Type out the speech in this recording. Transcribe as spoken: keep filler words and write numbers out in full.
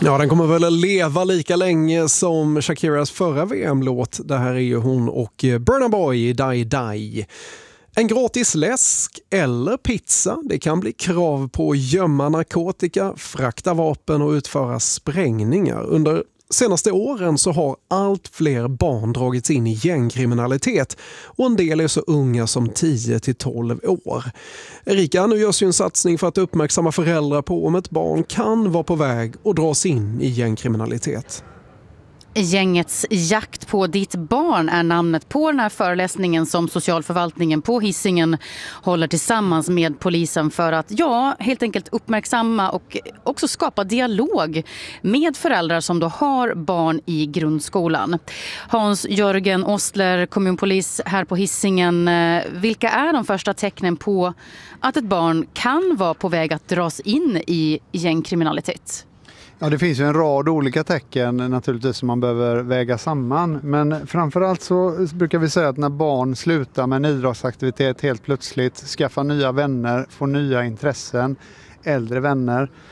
Ja, den kommer väl leva lika länge som Shakiras förra V M-låt. Det här är ju hon och Burna Boy, Die Die. En gratis läsk eller pizza, det kan bli krav på att gömma narkotika, frakta vapen och utföra sprängningar. Under senaste åren så har allt fler barn dragits in i gängkriminalitet och en del är så unga som tio till tolv år. Erika, nu görs ju en satsning för att uppmärksamma föräldrar på om ett barn kan vara på väg och dras in i gängkriminalitet. Gängets jakt på ditt barn är namnet på den här föreläsningen som socialförvaltningen på Hisingen håller tillsammans med polisen för att ja, helt enkelt uppmärksamma och också skapa dialog med föräldrar som då har barn i grundskolan. Hans-Jörgen Ostler, kommunpolis här på Hisingen, vilka är de första tecknen på att ett barn kan vara på väg att dras in i gängkriminalitet? Ja, det finns ju en rad olika tecken naturligtvis som man behöver väga samman. Men framförallt så brukar vi säga att när barn slutar med en idrottsaktivitet helt plötsligt, skaffar nya vänner, får nya intressen, äldre vänner,